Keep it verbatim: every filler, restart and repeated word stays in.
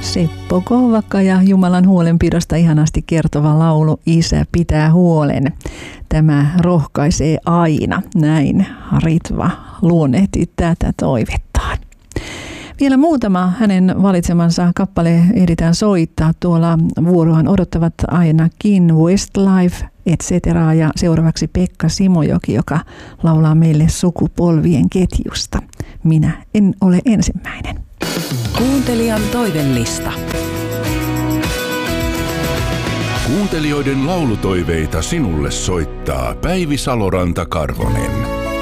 Seppo Kovakka ja Jumalan huolenpidosta ihanasti kertova laulu Isä pitää huolen. Tämä rohkaisee aina, näin Ritva luonnehti tätä toivettaan. Vielä muutama hänen valitsemansa kappale ehditään soittaa. Tuolla vuorohan odottavat ainakin Westlife, et cetera. Ja seuraavaksi Pekka Simojoki, joka laulaa meille sukupolvien ketjusta. Minä en ole ensimmäinen. Kuuntelijan toivellista. Kuuntelijoiden laulutoiveita sinulle soittaa Päivi Saloranta-Karvonen.